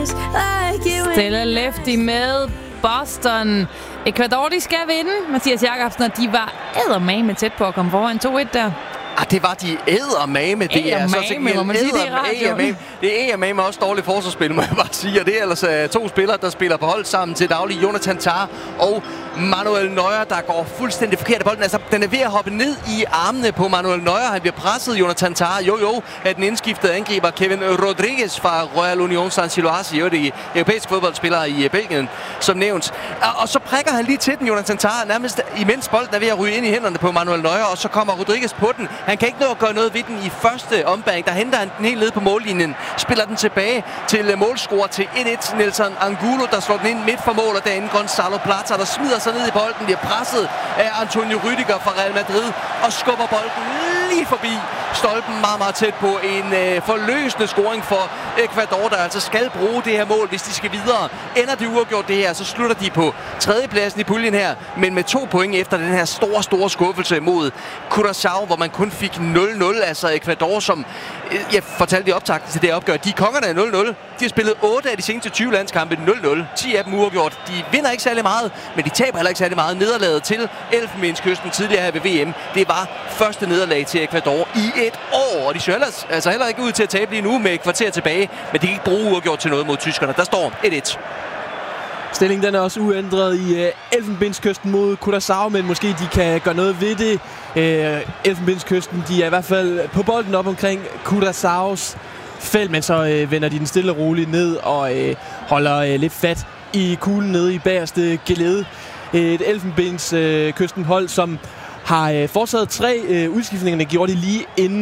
Stella Lefty med Boston. Ecuador, de skal vinde, Mathias Jakobsen, og de var eddermame tæt på at komme foran 2-1 der. Det var de eddermame. Det er så eddermame også dårligt forsvarsspil, må jeg bare sige. Og det er ellers to spillere, der spiller på hold sammen til daglig. Jonathan Tah og Manuel Neuer, der går fuldstændig forkert af bolden. Altså, den er ved at hoppe ned i armene på Manuel Neuer. Han bliver presset, Jonathan Tah. Jo, at den indskiftede angriber Kevin Rodriguez fra Royal Union Saint-Gilloise, jo de europæiske fodboldspillere i Belgien, som nævnt. Og så prikker han lige til den, Jonathan Tah, nærmest imens bolden er ved at ryge ind i hænderne på Manuel Neuer, og så kommer Rodriguez på den. Han kan ikke nå at gøre noget ved den i første ombæring. Der henter han den helt ned på mållinjen. Spiller den tilbage til målscorer til 1-1. Nelson Angulo, der slår den ind midt for mål, og derinde Gonzalo Plata, der smider sig ned i bolden. Bliver presset af Antonio Rüdiger fra Real Madrid og skubber bolden lige forbi stolpen meget tæt på en forløsende scoring for Ecuador, der altså skal bruge det her mål, hvis de skal videre. Ender det uafgjort det her, så slutter de på tredjepladsen i puljen her, men med 2 point efter den her store skuffelse mod Curaçao, hvor man kun fik 0-0. Altså Ecuador, som jeg fortalte i optakten til det opgør, de er kongerne af 0-0. De har spillet 8 af de seneste 20 landskampe 0-0. 10 af dem uafgjort. De vinder ikke særlig meget, men de taber heller ikke særlig meget. Nederlaget til Elfenbenskysten tidligere her ved VM, det var første nederlag til Ecuador i et år. Og de ser heller ikke ud til at tabe lige nu med et kvarter tilbage, men de kan ikke bruge uafgjort til noget mod tyskerne. Der står 1-1. Stillingen den er også uændret i Elfenbenskysten mod Curaçao, men måske de kan gøre noget ved det. Elfenbenskysten, de er i hvert fald på bolden op omkring Curaçaos felt, men så vender de den stille og roligt ned og holder lidt fat i kuglen nede i bagerste gelede. Et Elfenbenskysten hold, som har foretaget 3 udskiftninger, gjorde de lige inden